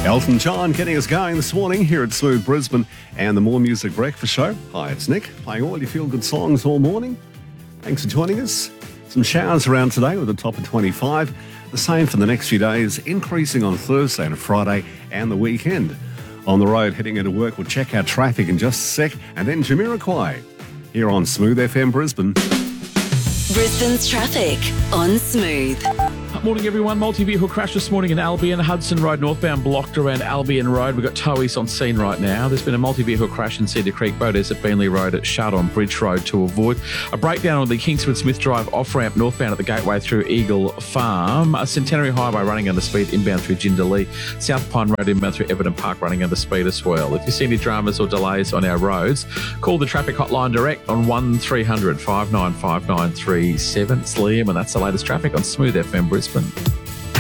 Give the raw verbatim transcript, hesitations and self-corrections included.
Elton John getting us going this morning here at Smooth Brisbane and the More Music Breakfast Show. Hi, it's Nick, playing all your feel-good songs all morning. Thanks for joining us. Some showers around today with a top of twenty-five. The same for the next few days, increasing on Thursday and Friday and the weekend. On the road, heading into work, we'll check out traffic in just a sec. And then Jamiroquai here on Smooth F M Brisbane. Brisbane's traffic on Smooth. Morning, everyone. Multi-vehicle crash this morning in Albion. Hudson Road northbound blocked around Albion Road. We've got towies on scene right now. There's been a multi-vehicle crash in Cedar Creek, Bodess at Beenleigh Road at Chardon Bridge Road to avoid. A breakdown on the Kingswood Smith Drive off-ramp northbound at the gateway through Eagle Farm. A Centenary Highway running under speed inbound through Jindalee. South Pine Road inbound through Everton Park running under speed as well. If you see any dramas or delays on our roads, call the traffic hotline direct on one three hundred five nine five nine three seven. It's Liam, and that's the latest traffic on Smooth F M Brisbane.